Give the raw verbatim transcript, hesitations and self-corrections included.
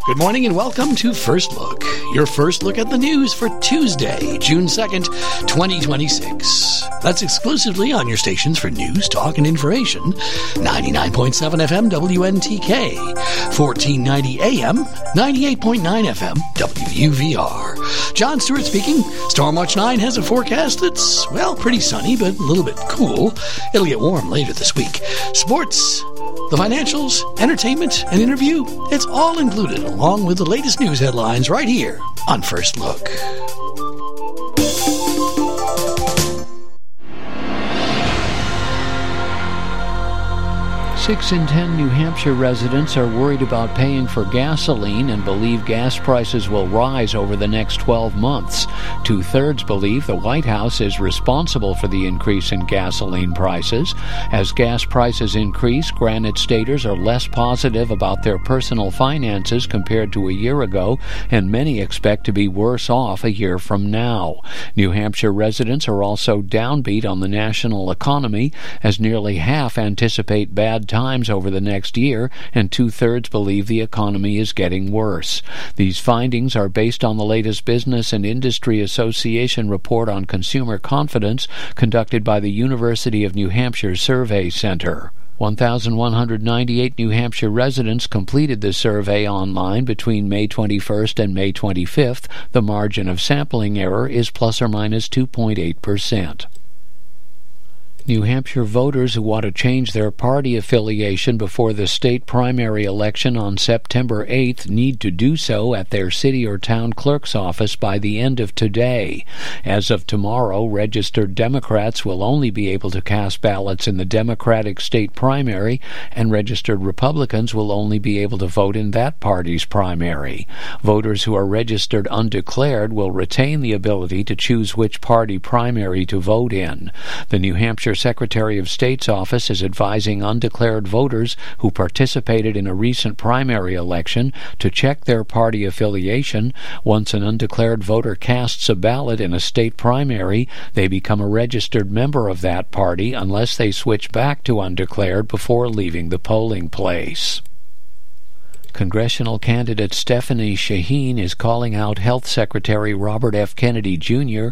Good morning and welcome to First Look, your first look at the news for Tuesday, June second, twenty twenty-six. That's exclusively on your stations for news, talk, and information. ninety-nine point seven F M W N T K, fourteen ninety A M, ninety-eight point nine F M W U V R. John Stewart speaking. Stormwatch nine has a forecast that's, well, pretty sunny, but a little bit cool. It'll get warm later this week. Sports, the financials, entertainment, and interview, it's all included along with the latest news headlines right here on First Look. Six in ten New Hampshire residents are worried about paying for gasoline and believe gas prices will rise over the next twelve months. Two-thirds believe the White House is responsible for the increase in gasoline prices. As gas prices increase, Granite Staters are less positive about their personal finances compared to a year ago, and many expect to be worse off a year from now. New Hampshire residents are also downbeat on the national economy, as nearly half anticipate bad times times over the next year, and two-thirds believe the economy is getting worse. These findings are based on the latest Business and Industry Association report on consumer confidence conducted by the University of New Hampshire Survey Center. one thousand one hundred ninety-eight New Hampshire residents completed the survey online between May twenty-first and May twenty-fifth. The margin of sampling error is plus or minus two point eight percent. New Hampshire voters who want to change their party affiliation before the state primary election on September eighth need to do so at their city or town clerk's office by the end of today. As of tomorrow, registered Democrats will only be able to cast ballots in the Democratic state primary, and registered Republicans will only be able to vote in that party's primary. Voters who are registered undeclared will retain the ability to choose which party primary to vote in. The New Hampshire Secretary of State's office is advising undeclared voters who participated in a recent primary election to check their party affiliation. Once an undeclared voter casts a ballot in a state primary, they become a registered member of that party unless they switch back to undeclared before leaving the polling place. Congressional candidate Stephanie Shaheen is calling out Health Secretary Robert F. Kennedy Junior